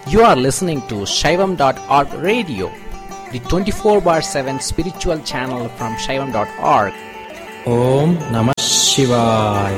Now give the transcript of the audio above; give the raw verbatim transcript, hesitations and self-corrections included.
You are listening to Shaivam dot org radio, the twenty-four bar seven spiritual channel from Shaivam dot org. Om Namah Shivaya.